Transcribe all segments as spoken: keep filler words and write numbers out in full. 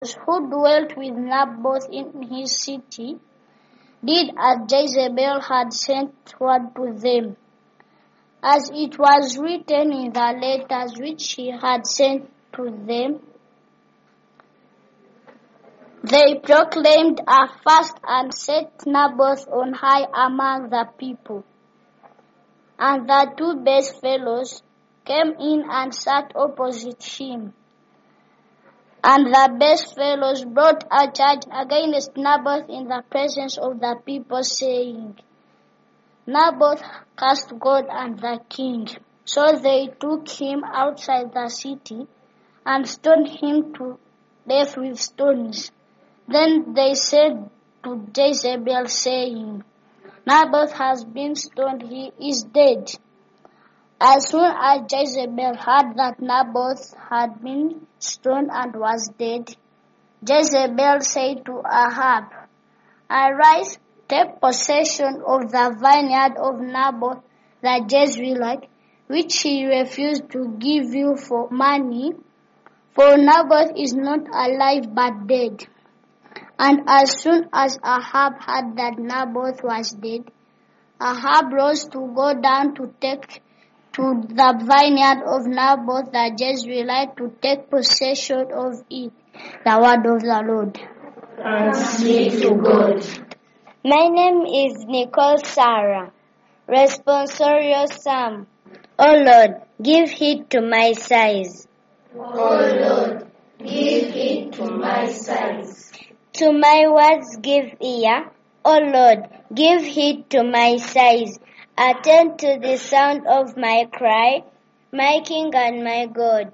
who dwelt with Naboth in his city, did as Jezebel had sent word to them. As it was written in the letters which she had sent to them, they proclaimed a fast and set Naboth on high among the people. And the two best fellows came in and sat opposite him. And the best fellows brought a charge against Naboth in the presence of the people, saying, Naboth cursed God and the king. So they took him outside the city and stoned him to death with stones. Then they said to Jezebel, saying, Naboth has been stoned, he is dead. As soon as Jezebel heard that Naboth had been stoned and was dead, Jezebel said to Ahab, Arise, take possession of the vineyard of Naboth the Jezreelite, which he refused to give you for money, for Naboth is not alive but dead. And as soon as Ahab heard that Naboth was dead, Ahab rose to go down to take to the vineyard of Naboth the Jezreelite to take possession of it. The word of the Lord. Thanks be to God. My name is Nicole Sarah. Responsorial Psalm. O Lord, give heed to my sighs. O Lord, give heed to my sighs. To my words give ear. O Lord, give heed to my sighs. Attend to the sound of my cry, my King and my God.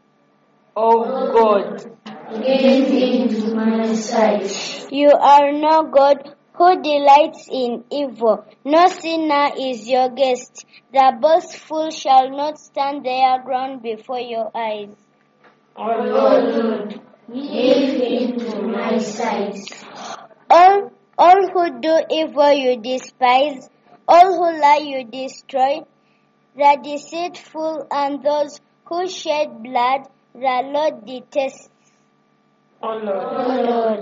O God, give heed to my sighs. You are no God who delights in evil. No sinner is your guest. The boastful shall not stand their ground before your eyes. O Lord, give heed to my sighs. All, all who do evil you despise. All who lie you destroy. The deceitful and those who shed blood, the Lord detests. O Lord, O Lord,